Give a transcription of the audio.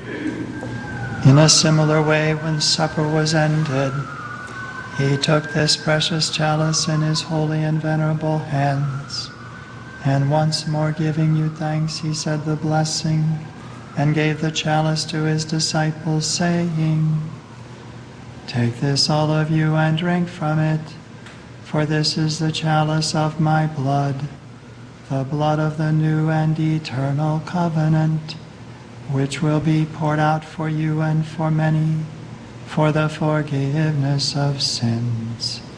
In a similar way, when supper was ended, he took this precious chalice in his holy and venerable hands, and once more giving you thanks, he said the blessing, and gave the chalice to his disciples, saying, "Take this, all of you, and drink from it, for this is the chalice of my blood, the blood of the new and eternal covenant, which will be poured out for you and for many, for the forgiveness of sins.